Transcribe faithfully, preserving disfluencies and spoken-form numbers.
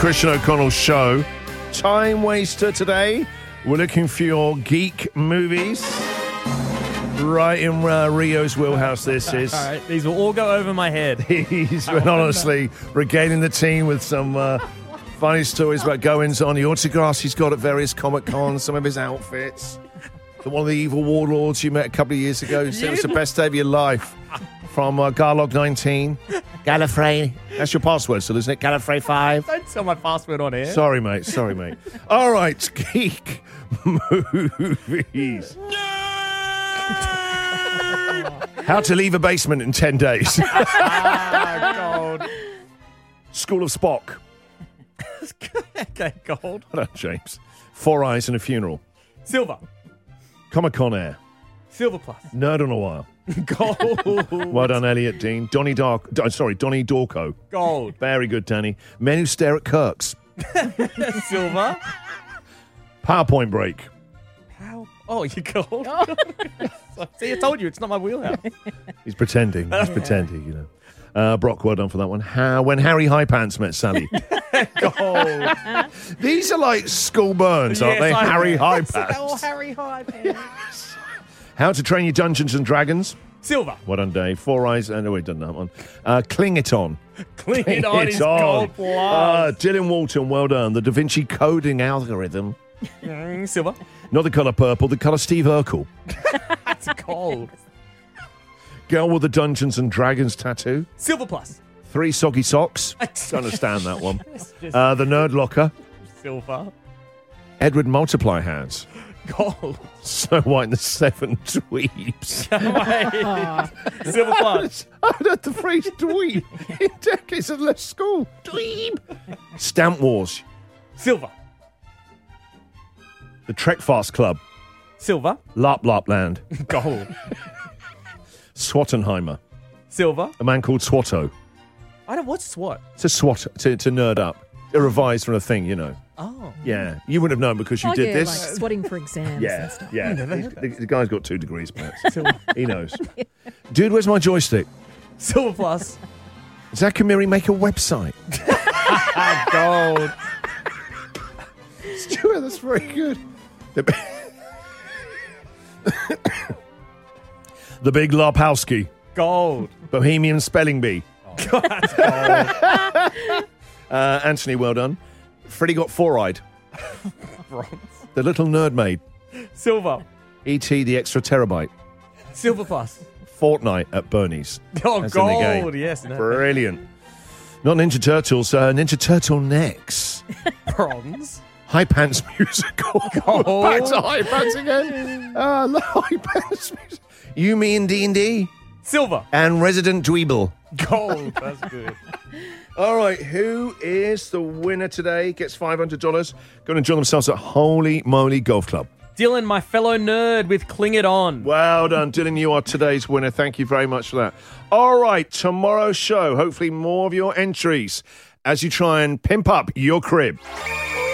Christian O'Connell's show. Time waster today. We're looking for your geek movies. Right in uh, Rio's wheelhouse, this is. All right, these will all go over my head. He's been honestly regaling the team with some uh, funny stories about goings on. The autographs he's got at various Comic Cons, some of his outfits. The one of the evil warlords you met a couple of years ago who said it was the best day of your life. From uh, Garlog nineteen. Gallifrey. That's your password still, isn't it? Gallifrey five. Don't tell my password on air. Sorry, mate. Sorry, mate. All right, geek movies. How to leave a basement in ten days. Ah, gold. School of Spock. Okay, gold. Hold on, James. Four Eyes and a Funeral. Silver. Comic Con Air. Silver plus. Nerd on a While. Gold. Well done, Elliot Dean. Donnie Dark. D- sorry, Donnie Dorco. Gold. Very good, Danny. Men Who Stare at Kirks. Silver. PowerPoint Break. How? Oh, you gold. See, I told you, it's not my wheelhouse. He's pretending. He's pretending, you know. Uh, Brock, well done for that one. How, when Harry High Pants met Sally. Gold. These are like school burns, aren't Yes, they? I- Harry High Oh, Pants. Harry High Pants. How to Train Your Dungeons and Dragons. Silver. Well done, Dave. Four Eyes. Oh, no, we've done that one. Uh, Cling It On. Clean it on It's his on. gold plus. Uh, Dylan Walton, well done. The Da Vinci coding algorithm. Mm, silver. Not the colour purple, the colour Steve Urkel. That's gold. Girl with the Dungeons and Dragons tattoo. Silver plus. Three Soggy Socks. Don't understand that one. Uh, the Nerd Locker. Silver. Edward Multiply Hands. Gold. Snow White and the Seven Dweebs. Wait. Silver plus. I've heard the phrase dweeb in decades of left school. Dweeb. Stamp Wars. Silver. The Trek Fast Club. Silver. Lop Lopland. Gold. Swattenheimer. Silver. A man called Swatto. I don't. What's SWAT? It's a SWAT, to, to nerd up. A revised from a thing, you know. Oh. Yeah. You wouldn't have known because you oh, did yeah, this. like swatting for exams Yeah, and stuff. yeah. never He's- heard The, the guy's got two degrees, perhaps. Silver. He knows. Dude, where's my joystick? Silver plus. Zach Amiri make a website. Gold. Stuart, that's very good. The, the Big Lopowski. Gold. Bohemian Spelling Bee. That's gold. Uh, Anthony, well done. Freddie got four-eyed. Bronze. The Little Nerd Maid. Silver. E T the Extra Terabyte. Silver plus. Fortnite at Bernie's. Oh, That's in the game. gold. Yes. No. Brilliant. Not Ninja Turtles, uh, Ninja Turtle Necks. Bronze. High Pants Musical. Gold. Back to High Pants again. Uh, the High Pants Musical. You, Me, and D and D. Silver. And Resident Dweeble. Gold. That's good. All right, who is the winner today? Gets five hundred dollars. Going to enjoy themselves at Holy Moly Golf Club. Dylan, my fellow nerd with Cling It On. Well done, Dylan. You are today's winner. Thank you very much for that. All right, tomorrow's show. Hopefully more of your entries as you try and pimp up your crib.